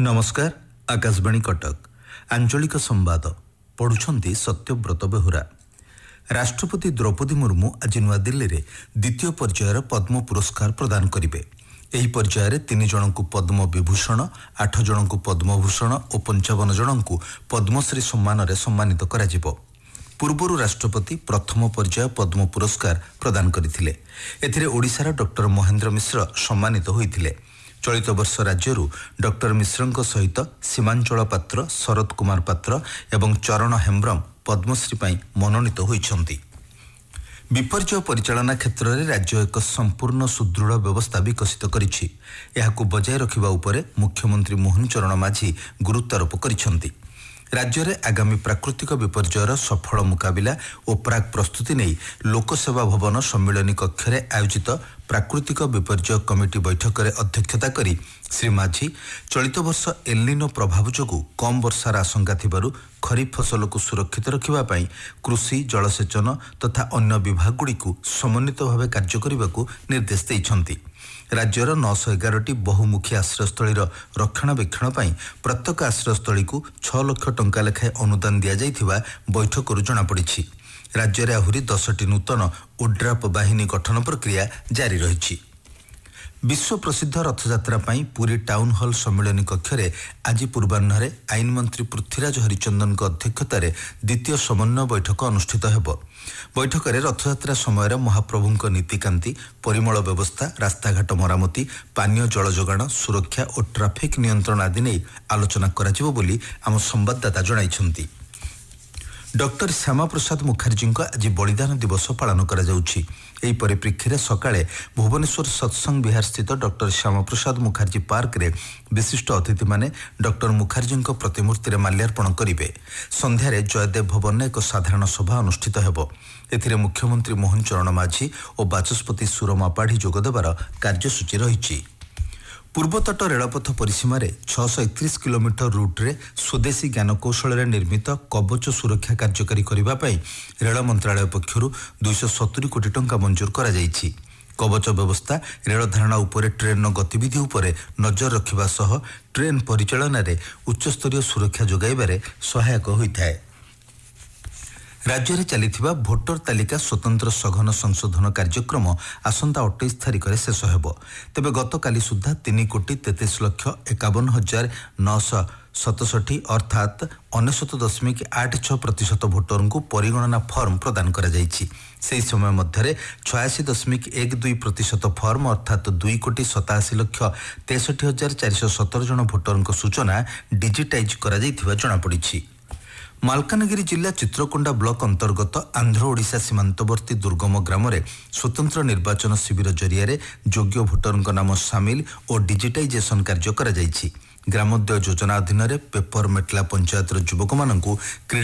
नमस्कार आकाशवाणी कटक आंचलिक संवाद पढ़ुछंती सत्यव्रत बेहुरा। राष्ट्रपति द्रौपदी मुर्मू आज नुआदिल्ली रे द्वितीय पर्यायर पद्म पुरस्कार प्रदान करिवे। एही पर्यायर 3 जनकु पद्म विभूषण, 8 जनकु पद्मभूषण और 55 जनकु पद्मश्री सम्मान रे सम्मानित कराजिबो। पूर्वरु राष्ट्रपति प्रथम पर्याय पद्म पुरस्कार प्रदान करथिले। एथिरे ओडिशार डॉक्टर महेंद्र मिश्र सम्मानित होइथिले। चलित वर्ष राज्यरू डॉक्टर मिश्रଙ୍କ सहित सीमांचल पात्र, शरद कुमार पात्र एवं चरण हेम्ब्रम पद्मश्री पाई मनोनीत होइछंती। विपर्यय परिचालना क्षेत्र में राज्य एक संपूर्ण सुदृढ़ व्यवस्था विकसित करिछि। एहाकु बजाय रखिबा उपरे मुख्यमंत्री मोहन चरण माझी गुरुत्वारोप करिछंती। राज्य में आगामी प्राकृतिक विपर्ययर सफल मुकाबिला और प्राक प्रस्तुति नहीं लोकसेवा भवन सम्मिलनी कक्ष में आयोजित प्राकृतिक विपर्यय कमिटी बैठक में अध्यक्षता करी श्री माझी चलित वर्ष एल्निनो प्रभाव जोगु कम वर्षार आशंका थिबारु खरीफ फसल को सुरक्षित रखिबा पई कृषि, जलसेचन तथा अन्य विभाग गुड़िकु समन्वित भाव कार्य करने निर्देश दैछंती। राज्यर 911टी बहुमुखी आश्रयस्थली रक्षणाबेक्षण पर प्रत्येक आश्रयस्थली को 6 लाख टंका लेखाएं अनुदान दि जाइथिबा बैठक जनापड़ी। राज्य में आहुरी 10टी नूतन ओड्राप बाहिनी गठन प्रक्रिया जारी रही। विश्व प्रसिद्ध रथयात्रा पाई पुरी टाउन हॉल सम्मिलनी कक्ष में आज पूर्वाह्न आईन मंत्री पृथ्वीराज हरिचंदन अध्यक्षतार द्वितीय समन्वय बैठक अनुष्ठित हेब। बैठक में रथयात्रा समय महाप्रभु नीतिकांति, परिमल व्यवस्था, रास्ताघाट मरामती, पानीय जल जोगाण, सुरक्षा और ट्राफिक नियंत्रण आदि नहीं आलोचना कराजिबो बोली आम संवाददाता जणाइछंती। डॉक्टर श्यामा प्रसाद मुखर्जी आज बलिदान दिवस पालन करा जाउछि। एही परिप्रेक्षी सकाळे भुवनेश्वर सत्संग विहार स्थित डॉक्टर श्यामा प्रसाद मुखर्जी पार्क रे विशिष्ट अतिथि माने डॉक्टर मुखर्जी प्रतिमूर्ति रे माल्यार्पण करिवे। संध्यारे जयदेव भवन में एक साधारण सभा अनुष्ठित हेब। एथिरे मुख्यमंत्री मोहन चरण माझी और बाचस्पति सुरमा पाढ़ी जोगदेवार कार्यसूची रहिछि। पूर्वतट रेलपथ परिसीमार 631 किलोमीटर रूट्रे स्वदेशी ज्ञानकौशल निर्मित कवच सुरक्षा कार्यकारी करने रेल मंत्रालय पक्षर 270 कोटी टंका मंजूर करा जाइछि। कवच व्यवस्था रेल धारणा उपरे ट्रेन गतिविधि उपरे नजर रखिबा सह ट्रेन परिचालन रे उच्चस्तरीय सुरक्षा जोगाइबारे सहायक होइथाय। राज्य में चलिथिबा भोटर तालिका स्वतंत्र सघन संशोधन कार्यक्रम आसंता 28 तारिख में शेष हेब। तेबे गतकाली सुधा 3,33,51,967 अर्थात 99.86% भोटर को परिगणना फॉर्म प्रदान करा जाइछि। सेही समय मध्य 86.12% फॉर्म अर्थात 2,87,63,417 जन भोटर सूचना डिजिटाइज करा जाइथिबा जणापड़िछि। मालकानगिरी जिला चित्रकोंडा ब्लॉक अंतर्गत आंध्र ओडिशा सीमांतवर्ती दुर्गम ग्राम में स्वतंत्र निर्वाचन शिविर जरिया योग्य भोटर नाम सामिल और डिजिटाइजेशन कार्य करा जाइछि। ग्रामोदय योजना अधीन पेपर मेटला पंचायतर युवक मानकु